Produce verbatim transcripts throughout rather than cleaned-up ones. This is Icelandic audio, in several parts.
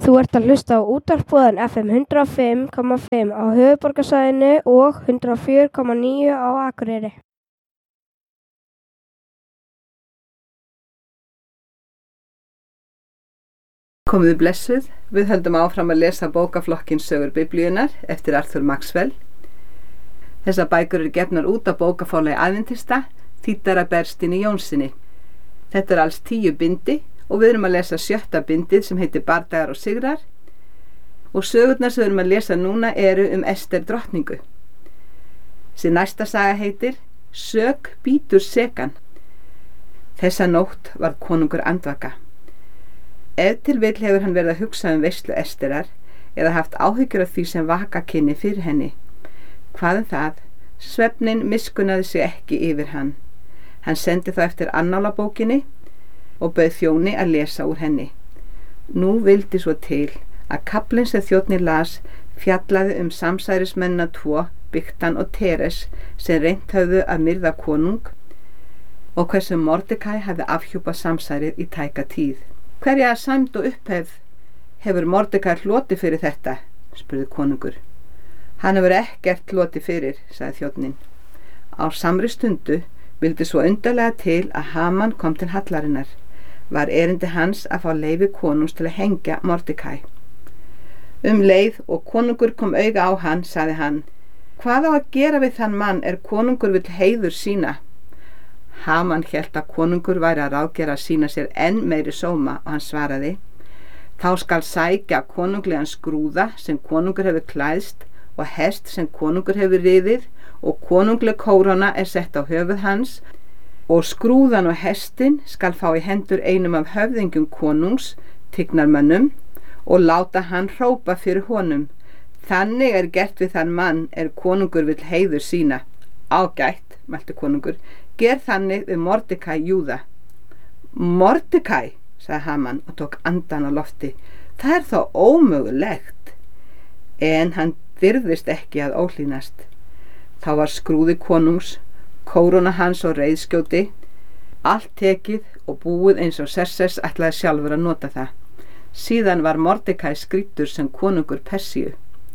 Þú ert að hlusta á útvarpsboðan F M hundrað og fimm komma fimm á höfuðborgarsvæðinu og hundrað og fjögur komma níu á Akureyri. Komiði blessuð, við höldum áfram að lesa bókaflokkinn Sögur Biblíunnar eftir Arthur Maxwell. Þessar bækur eru gefnar út af bókaforlagi Aðventista, þýddar af Berstíni Jónssyni. Þetta er alls tíu bindi og við erum að lesa sjötta bindið sem heitir Bardagar og sigrar og sögurnar sem við erum að lesa núna eru um Ester drottningu. Þessi næsta saga heitir Sök bítur sekan. Þessa nótt varð konungur andvaka. Ef til vill hefur hann verið að hugsa um veislu Esterar eða haft áhyggjur af því sem vaka kynni fyrir henni. Hvað um það? Svefnin miskunnaði sig ekki yfir hann. Hann sendi þá eftir annálabókinni og bauð þjóni að lesa úr henni. Nú vildi svo til að kaflinn sem þjónninn las fjallaði um samsærismennina tvo, Bigtan og Teres, sem reynt höfðu að myrða konung og hversu Mordecai hafði afhjúpað samsærið í tæka tíð. Hverja sæmd og upphefð hefur Mordecai hlotið fyrir þetta? Spurði konungur. Hann hefur ekkert hlotið fyrir, sagði þjónninn. Á samri stundu vildi svo undarlega til að Haman kom til hallarinnar. Var erindi hans að fá leyfi konungs til að hengja Mordecai. Um leið og konungur kom auga á hann, sagði hann, hvað á að gera við þann mann er konungur vill heiður sína? Haman hélt að konungur væri að ráðgera að sína sér enn meiri sóma og hann svaraði, þá skal sækja konunglegan skrúða sem konungur hefur klæðst og hest sem konungur hefur riðið og konungleg kóróna er sett á höfuð hans og skrúðan og hestin skal fá í hendur einum af höfðingjum konungs, tignarmönnum, og láta hann hrópa fyrir honum. Þannig er gert við þann mann er konungur vill heiður sína. Ágætt, mælti konungur, ger þannig við Mordecai Júða. Mordecai, sagði Haman og tók andan á lofti, það er þá ómögulegt. En hann dirðist ekki að óhlýnast. Þá var skrúði konungs, kóróna hans og reiðskjóti, allt tekið og búið eins og Xerxes ætlaði sjálfur að nota það. Síðan var Mordecai skrýddur sem konungur Persíu.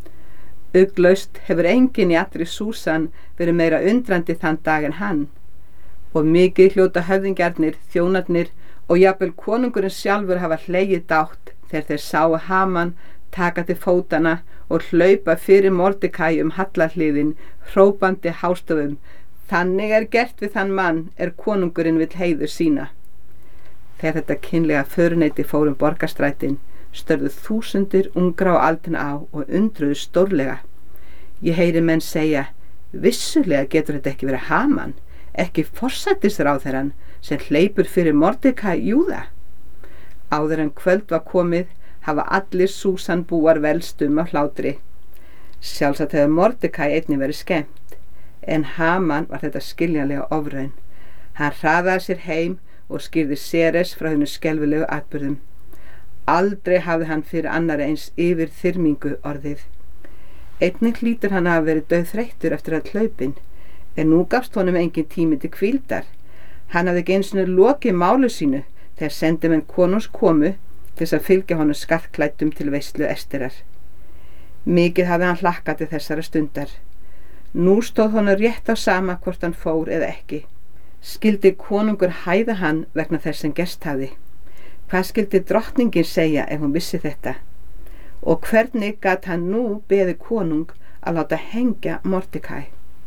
Ugglaust hefur enginn í allri Súsan verið meira undrandi þann dag en hann, og mikið hljóta höfðingjarnir, þjónarnir og jafnvel konungurinn sjálfur hafa hlegið dátt þegar þeir sáu Haman taka til fótana og hlaupa fyrir Mordecai um hallarhliðin, hrópandi hástöfum, þannig er gert við þann mann er konungurinn vill heiður sína. Þegar þetta kynlega föruneyti fór um borgarstrætin, störðu þúsundir ungra á aldina á og undruðu stórlega. Ég heyri menn segja, vissulega getur þetta ekki verið Haman, ekki forsætisráðherrann sem hleypur fyrir Mordecai Júða. Áður en kvöld var komið, hafa allir Súsan búar velstum á hlátri. Sjálfsagt hefur Mordecai einnig verið skemmt, en Haman var þetta skiljanlega ofraun. Hann hraðaði sér heim og skýrði Seres frá hennu skelfilegu atburðum. Aldrei hafði hann fyrir annari eins yfir þyrmingu orðið. Einnig hlýtur hann að hafa verið dauðþreyttur eftir að hlaupin, en nú gafst honum engin tími til hvíldar. Hann hafði ekki einu sinni lokið málu sínu þegar sendimenn konungs komu til þess að fylgja honum skartklæddum til veislu Esterar. Mikið hafði hann hlakkað til þessara stundar. Nú stóð honum rétt á sama hvort hann fór eða ekki. Skildi konungur hæða hann vegna þess sem gerst hafði? Hvað skildi drottningin segja ef hún vissi þetta? Og hvernig gat hann nú beðið konung að láta hengja Mordecai?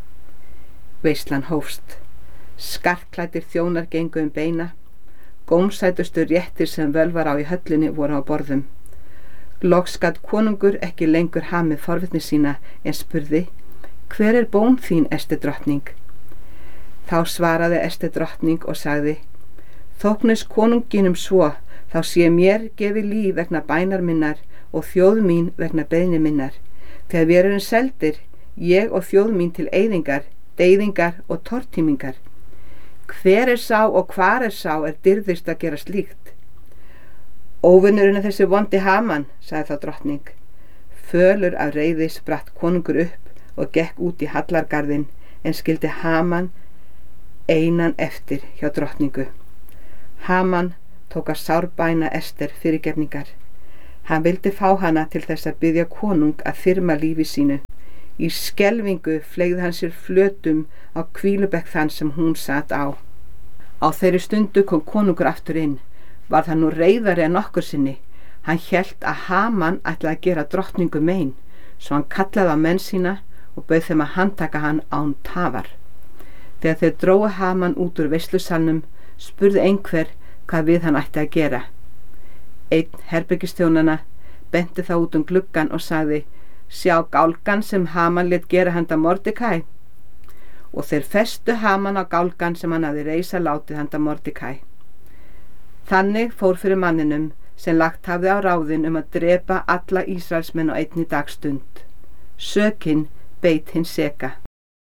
Veislan hófst. Skartklæddir þjónar gengu um beina. Gómsætustu réttir sem völ var á í höllinni voru á borðum. Loks gat konungur ekki lengur hamið forvitni sína en spurði, hver er bón þín, Ester drottning? Þá svaraði Ester drottning og sagði, þóknist konunginum svo, þá sé mér gefi líf vegna bænar minnar og þjóð mín vegna beiðni minnar. Þegar við erum seldir, ég og þjóð mín til eyðingar, deyðingar og tortímingar. Hver er sá og hvar er sá er dirðist að gera slíkt? Óvinnurinn er þessi vondi Haman, sagði þá drottning. Fölur af reiði spratt konungur upp og gekk út í hallargarðin, en skildi Haman einan eftir hjá drottningu. Haman tók að sárbæna Ester fyrirgefningar. Hann vildi fá hana til þess að biðja konung að þyrma lífi sínu. Í skelfingu fleygði hann sér flötum á hvílubekk þann sem hún sat á. Á þeirri stundu kom konungur aftur inn. Var það nú reiðari en nokkur sinni. Hann hélt að Haman ætlaði að gera drottningu mein, svo hann kallaði á menn sína og bauð þeim að handtaka hann án tafar. Þegar þeir drógu Haman út úr veislusalnum, spurði einhver hvað við hann ætti að gera. Einn herbergistjónana benti þá út um gluggan og sagði: sjá gálgan sem Haman lét gera handa Mordekæ. Og þeir festu Haman á gálgan sem hann hafði reisa látið handa Mordekæ. Þannig fór fyrir manninum sem lagt hafði á ráðin um að drepa alla Ísraelsmenn á einni dagstund. Sökin beit hinn seka.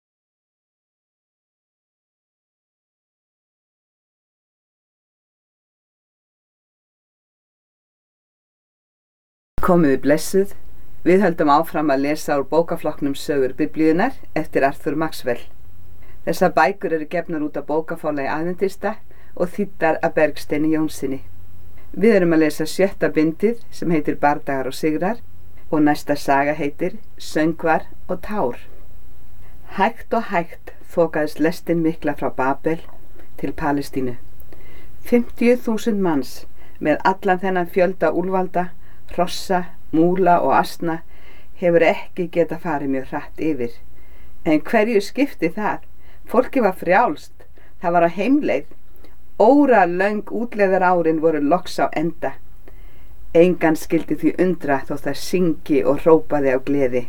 Komiði blessuð, við höldum áfram að lesa úr bókaflokknum Sögur Biblíunnar eftir Arthur Maxwell. Þessar bækur eru gefnar út af bókaforlagi Aðventista og þýddar af Bergsteini Jónssoni. Við erum að lesa sjötta bindið sem heitir Bardagar og sigrar og næsta saga heitir Söngvar og tár. Hægt og hægt þokaðist lestin mikla frá Babel til Palestínu. fimmtíu þúsund manns með allan þennan fjölda úlvalda, hrossa, múla og asna hefur ekki geta farið mjög hratt yfir. En hverju skipti það? Fólki var frjálst, það var á heimleið. Óra löng útleiðar árin voru loks á enda. Engan skildi því undra þó það syngi og hrópaði á gleði.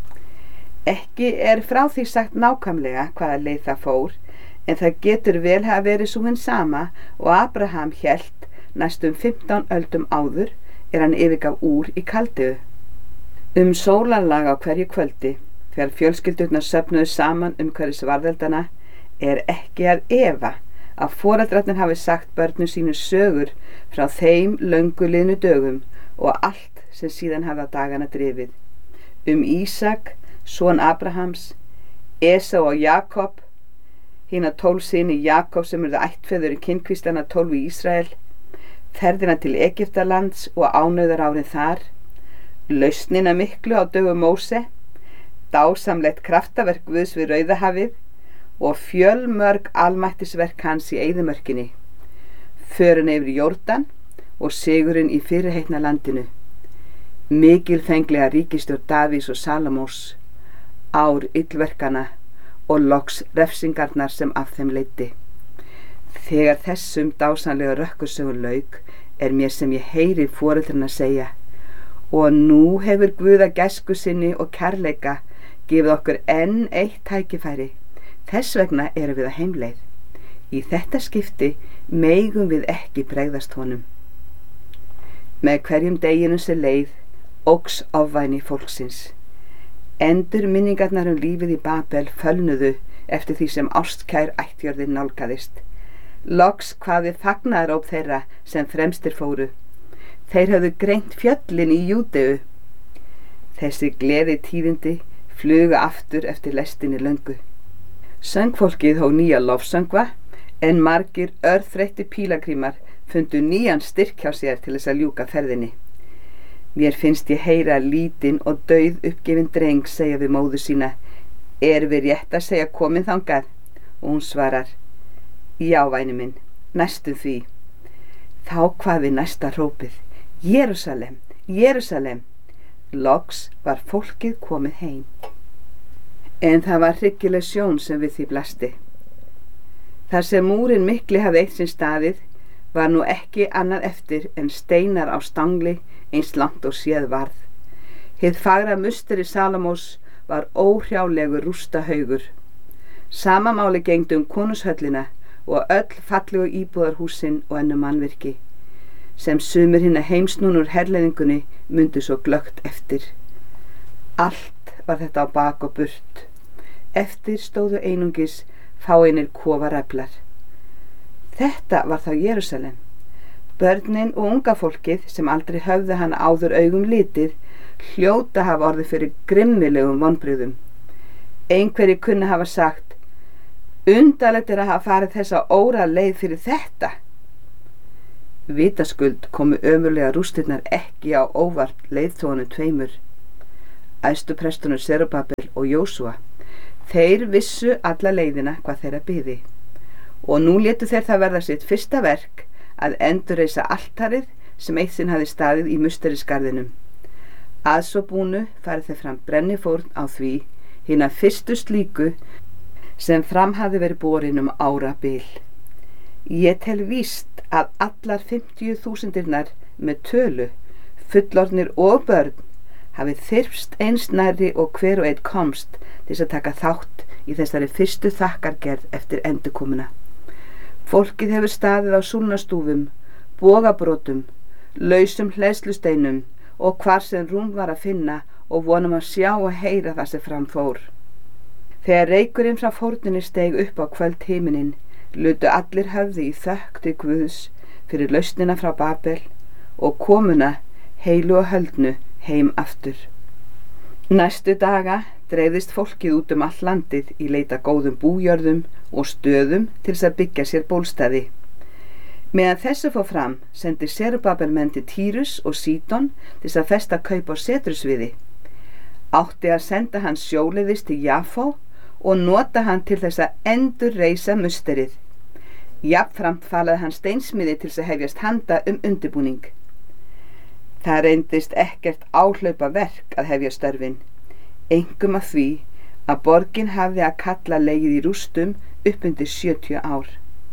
Ekki er frá því sagt nákvæmlega hvaða leið það fór, en það getur vel hafa verið sú hin sama og Abraham hélt næstum fimmtán öldum áður er hann yfirgaf Úr í Kaldeu. Um sólarlag á hverju kvöldi, þegar fjölskyldurnar söfnuðu saman umhverfis varðeldana, er ekki að efa að foreldrarnir hafi sagt börnum sínu sögur frá þeim löngu liðnu dögum og allt sem síðan hafa dagana drifið. Um Ísak, son Abrahams, Esau og Jakob, hina tólf syni Jakob sem eru ættfeður í kynkvíslana tólf í Ísrael, ferðina til Egyptalands og ánauðar árin þar, lausnina miklu á dögum Móse, dásamlegt kraftaverk Guðs við Rauðahafið og fjölmörg almættisverk hans í eyðimörkinni, förin yfir Jórdan og sigurinn í fyrirheitna landinu, mikilfenglega ríkisstjórn Davís og Salomós, ár illverkana og loks refsingarnar sem af þeim leiddi. Þegar þessum dásamlega rökkursögun lauk er mér sem ég heyri foreldrarna segja: og nú hefur Guð að gæsku sinni og kærleika gefið okkur enn eitt tækifæri. Þess vegna erum við að heimleið. Í þetta skipti megum við ekki bregðast honum. Með hverjum deginum sem leið óx ofvæni fólksins. Endur minningarnar um lífið í Babel fölnuðu eftir því sem ástkær ættjörðin nálgaðist. Loks hvaði fagnaðaróp þeirra sem fremstir fóru. Þeir höfðu greint fjöllin í Júdeu. Þessi gleði tíðindi flugu aftur eftir lestinni löngu. Söngfólkið hóf nýja lofsöngva, en margir örþreyttir pílagrímar fundu nýjan styrk hjá sér til þess að ljúka ferðinni. Mér finnst ég heyra lítinn og dauð uppgefin dreng segja við móður sína: er við rétt að segja komin þangað? Og hún svarar: já, væni minn, næstum því. Þá kvað við næsta hrópið: Jerúsalem, Jerúsalem. Loks var fólkið komið heim. En það var hryggileg sjón sem við því blasti. Þar sem múrin mikli hafði eitt sinn staðið, var nú ekki annað eftir en steinar á stangli eins langt og séð varð. Hið fagra musteri Salomós var óhrjálegur rústahaugur. Sama máli gegndi um konungshöllina og öll fallegu íbúðarhúsin og önnur mannvirki, sem sumir hinna heimsnúnur herleiðingunni mundu svo glöggt eftir. Allt var þetta á bak og burt. Eftir stóðu einungis fáeinir kofareflar. Þetta var þá Jerúsalem. Börnin og unga fólkið sem aldrei höfðu hana áður augum litið hljóta hafa orðið fyrir grimmilegum vonbrigðum. Einhverji kunni hafa sagt: undarlegt er að hafa farið þessa óra leið fyrir þetta. Vitaskuld komu ömurlega rústirnar ekki á óvart leiðtogunum tveimur, æðstu prestunum Serubabel og Jósúa. Þeir vissu alla leiðina hvað þeirra biði og nú létu þeir það verða sitt fyrsta verk að endurreisa altarið sem eitt sinn hafði staðið í musterisgarðinum. Að svo búnu farið þeir fram brennifórn á því hina fyrstu slíku sem fram hafði verið borin um árabil. Ég tel víst að allar fimmtíu þúsundirnar með tölu, fullorðnir og börn, hafi þyrpst eins nærri og hver og einn komst til þess að taka þátt í þessari fyrstu þakkargerð eftir endurkomuna. Fólkið hefur staðið á súlnastúfum, bogabrotum, lausum hleðslusteinum og hvar sem rúm var að finna og vonum að sjá og heyra það sem fram fór. Þegar reykurinn frá fórninni steig upp á kvöld himinin, lutu allir höfði í þökk til Guðs fyrir lausnina frá Babel og komuna heilu og höldnu heim aftur. Næstu daga dreifðist fólkið út um all landið í leita góðum bújörðum og stöðum til þess að byggja sér bólstaði. Meðan þessu fór fram sendi Serubabel menn til Týrus og Sídon til þess að festa kaup á setrusviði. Átti að senda hann sjóleiðis til Jafó og nota hann til þess að endurreisa musterið. Jafnframt falaði hann steinsmiði til þess að hefjast handa um undirbúning. Það reyndist ekkert áhlaupa verk að hefja störfin, einkum af því að borgin hafði að kalla legið í rústum upp undir sjötíu ár.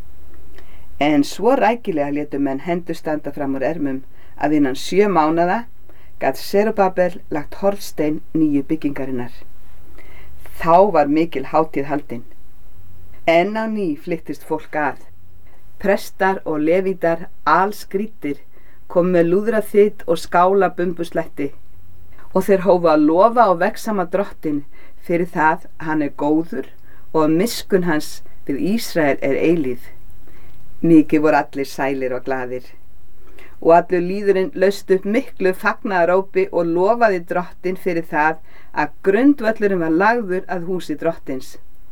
En svo rækilega létu menn hendur standa fram úr ermum að innan sjö mánaða gat Serubabel lagt hornstein nýju byggingarinnar. Þá var mikil hátíð haldin. Enn á ný flyttist fólk að. Prestar og levítar alskrýttir kom með lúðra þitt og skála bumbuslætti og þeir hófu að lofa og vegsama drottin fyrir það að hann er góður og að miskunn hans við Ísrael er eilíð. Mikið voru allir sælir og glaðir og allur lýðurinn laust upp miklu fagnaðarópi og lofaði drottin fyrir það að grundvöllurinn var lagður að húsi drottins.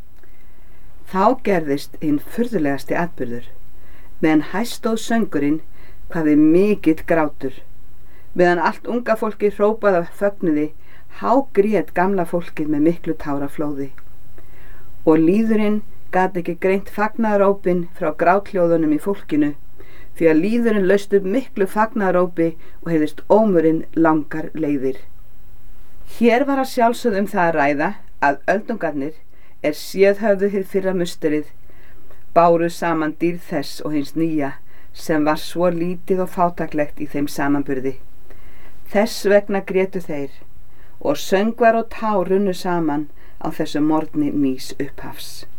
Þá gerðist hinn furðulegasti atburður. Meðan hæst stóð söngurinn hvaði mikill grátur. Meðan allt unga fólki hrópaði af fögnuði, hágrét gamla fólkið með miklu táraflóði. Og lýðurinn gat ekki greint fagnaðarópin frá gráthljóðunum í fólkinu, því að lýðurinn laust upp miklu fagnaðarópi og heyrðist ómurinn langar leiðir. Hér var að sjálfsögð um það að ræða að öldungarnir er séð höfðu hið fyrra musterið, báru saman dýrð þess og hins nýja, sem var svo lítið og fátaklegt í þeim samanburði. Þess vegna grétu þeir, og söngvar og tár runnu saman á þessu morgni nýs upphafs.